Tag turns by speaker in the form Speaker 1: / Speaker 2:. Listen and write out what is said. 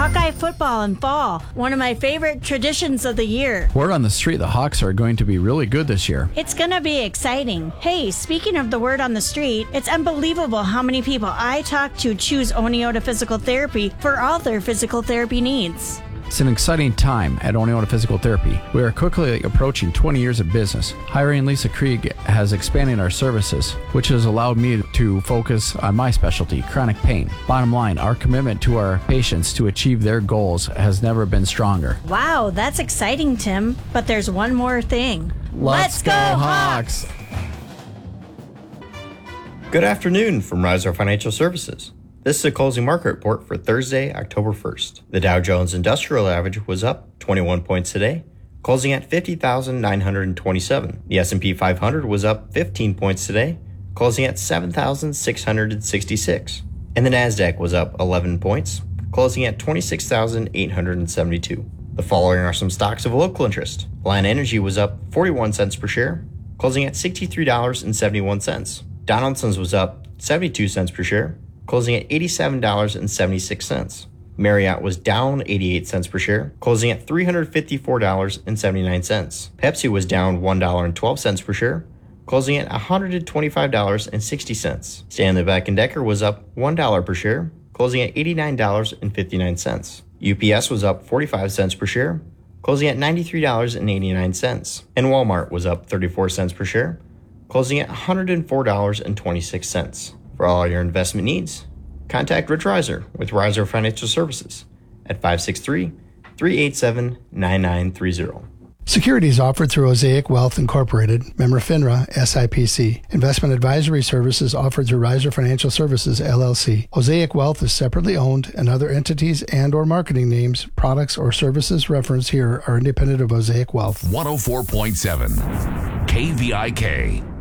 Speaker 1: Hawkeye football in fall, one of my favorite traditions of the year.
Speaker 2: Word on the street, the Hawks are going to be really good this year.
Speaker 1: It's gonna be exciting. Hey, speaking of the word on the street, it's unbelievable how many people I talk to choose Oneota Physical Therapy for all their physical therapy needs.
Speaker 2: It's an exciting time at Oneota Physical Therapy. We are quickly approaching 20 years of business. Hiring Lisa Krieg has expanded our services, which has allowed me to focus on my specialty, chronic pain. Bottom line, our commitment to our patients to achieve their goals has never been stronger.
Speaker 1: Wow, that's exciting, Tim. But there's one more thing.
Speaker 2: Let's go, Hawks!
Speaker 3: Good afternoon from Riser Financial Services. This is a closing market report for Thursday, October 1st. The Dow Jones Industrial Average was up 21 points today, closing at 50,927. The S&P 500 was up 15 points today, closing at 7,666. And the Nasdaq was up 11 points, closing at 26,872. The following are some stocks of local interest. Alliant Energy was up 41 cents per share, closing at $63.71. Donaldson's was up 72 cents per share, closing at $87.76. Marriott was down 88 cents per share, closing at $354.79. Pepsi was down $1.12 per share, closing at $125.60. Stanley Black & Decker was up $1 per share, closing at $89.59. UPS was up 45 cents per share, closing at $93.89. And Walmart was up 34 cents per share, closing at $104.26. For all your investment needs, contact Rich Riser with Riser Financial Services at 563-387-9930.
Speaker 4: Securities offered through Osaic Wealth Incorporated, member FINRA, SIPC. Investment advisory services offered through Riser Financial Services, LLC. Osaic Wealth is separately owned, and other entities and or marketing names, products, or services referenced here are independent of Osaic Wealth.
Speaker 5: 104.7 KVIK.